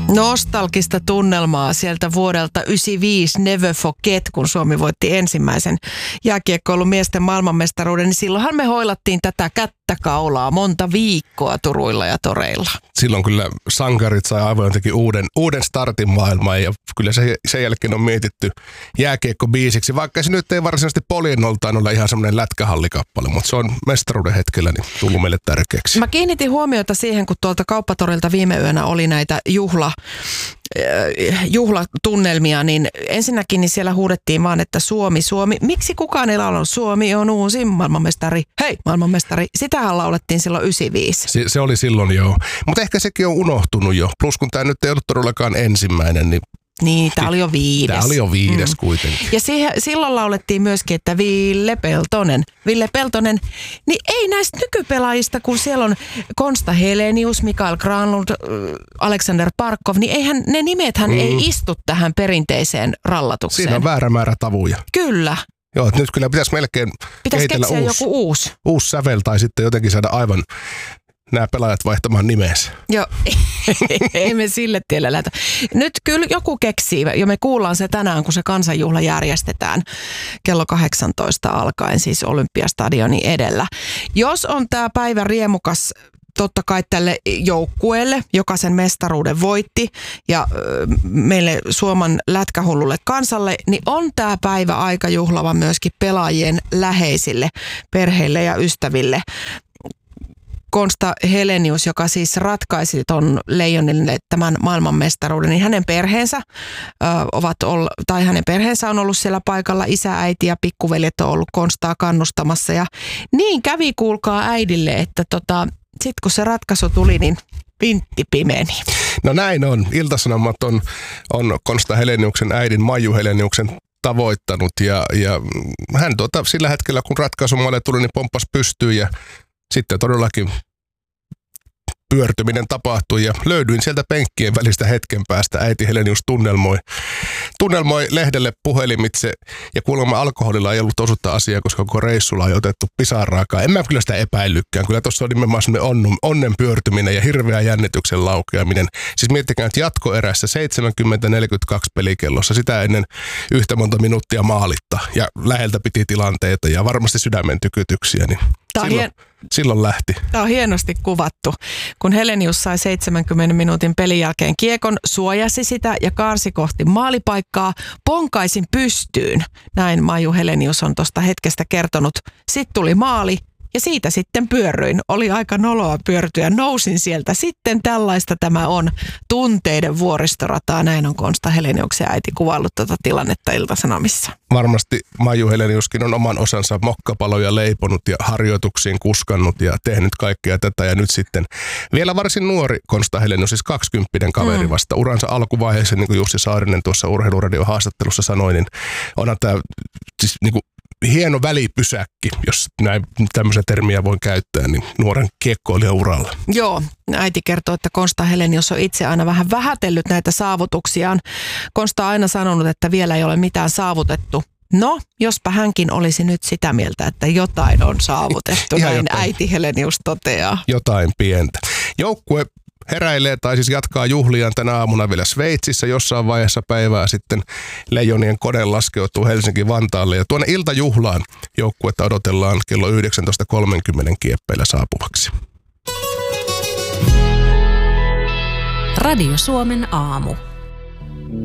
Nostalgista tunnelmaa sieltä vuodelta 1995 Never Forget, kun Suomi voitti ensimmäisen jääkiekkoilun miesten maailmanmestaruuden, niin silloinhan me hoilattiin tätä kättä kaulaa monta viikkoa turuilla ja toreilla. Silloin kyllä sankarit sai aivan jotenkin uuden startin maailmaan ja kyllä sen jälkeen on mietitty jääkiekko-biisiksi, vaikka se nyt ei varsinaisesti poljennoltaan ole ihan semmoinen lätkähallikappale, mutta se on mestaruuden hetkellä niin tullut meille tärkeäksi. Mä kiinnitin huomiota siihen, kun tuolta Kauppatorilta viime yönä oli näitä juhlatunnelmia, niin ensinnäkin niin siellä huudettiin vaan, että Suomi, Suomi. Miksi kukaan ei laulanut Suomi on uusi maailmanmestari? Hei, maailmanmestari. Sitähän laulettiin silloin 1995. Se oli silloin joo, mutta ehkä sekin on unohtunut jo. Plus kun tämä nyt ei ollut todellakaan ensimmäinen, niin, tämä oli jo 5. Tämä oli jo 5 kuitenkin. Ja silloin laulettiin myöskin, että Ville Peltonen, niin ei näistä nykypelaajista, kun siellä on Konsta Helenius, Mikael Granlund, Alexander Barkov, niin eihän ne nimethän ei istu tähän perinteiseen rallatukseen. Siinä on väärä määrä tavuja. Kyllä. Joo, nyt kyllä pitäisi melkein kehitellä joku uusi sävel tai sitten jotenkin saada aivan nämä pelaajat vaihtamaan nimensä. Joo, ei me sille tielle lähtä. Nyt kyllä joku keksii, ja me kuullaan se tänään, kun se kansanjuhla järjestetään kello 18 alkaen, siis Olympiastadionin edellä. Jos on tämä päivä riemukas totta kai tälle joukkueelle, joka sen mestaruuden voitti, ja meille Suomen lätkähullulle kansalle, niin on tämä päivä aika juhlava myöskin pelaajien läheisille, perheille ja ystäville. Konsta Helenius, joka siis ratkaisi ton Leijonille tämän maailmanmestaruuden, niin hänen perheensä hänen perheensä on ollut siellä paikalla. Isä, äiti ja pikkuveljet on ollut Konstaa kannustamassa. Ja niin kävi, kuulkaa äidille, että sitten kun se ratkaisu tuli, niin vintti pimeni. No näin on. Ilta-Sanomat on Konsta Heleniuksen äidin Maiju Heleniuksen tavoittanut. Ja hän sillä hetkellä, kun ratkaisumalle tuli, niin pomppas pystyyn ja sitten todellakin pyörtyminen tapahtui ja löydyin sieltä penkkien välistä hetken päästä. Äiti Helenius tunnelmoi lehdelle puhelimitse ja kuulemma alkoholilla ei ollut osuutta asiaa, koska koko reissulla ei otettu pisaraakaan. En mä kyllä sitä epäillykään. Kyllä tuossa on nimenomaan sellainen onnen pyörtyminen ja hirveä jännityksen laukeaminen. Siis miettikää, että jatkoerässä 70-42 pelikellossa sitä ennen yhtä monta minuuttia maalitta ja läheltä piti tilanteita ja varmasti sydämen tykytyksiä, niin silloin lähti. Tämä on hienosti kuvattu. Kun Helenius sai 70 minuutin pelin jälkeen kiekon, suojasi sitä ja kaarsi kohti maalipaikkaa, ponkaisin pystyyn. Näin Maiju Helenius on tuosta hetkestä kertonut. Sitten tuli maali ja siitä sitten pyörryin. Oli aika noloa pyörtyä. Nousin sieltä. Sitten tällaista tämä on. Tunteiden vuoristorataa. Näin on Konsta Heleniuksen äiti kuvaillut tuota tilannetta Ilta-Sanomissa. Varmasti Maiju Heleniuskin on oman osansa mokkapaloja leiponut ja harjoituksiin kuskannut ja tehnyt kaikkea tätä. Ja nyt sitten vielä varsin nuori Konsta Helenius, siis 20 kaveri vasta uransa alkuvaiheessa, niin kuin Jussi Saarinen tuossa Urheiluradion haastattelussa sanoi, niin onhan tämä siis niin kuin hieno välipysäkki, jos näin tämmöisen termiä voin käyttää, niin nuoren kiekkoilijan uralla. Joo, äiti kertoo, että Konsta Helenius on itse aina vähän vähätellyt näitä saavutuksiaan. Konsta on aina sanonut, että vielä ei ole mitään saavutettu. No, jospa hänkin olisi nyt sitä mieltä, että jotain on saavutettu, näin jotain. Äiti Helenius toteaa. Jotain pientä. Joukkue heräilee tai siis jatkaa juhliaan tänä aamuna vielä Sveitsissä. Jossain vaiheessa päivää sitten Leijonien kone laskeutuu Helsinki-Vantaalle ja tuonne iltajuhlaan joukkuetta odotellaan kello 19.30 kieppeillä saapuvaksi. Radio Suomen aamu.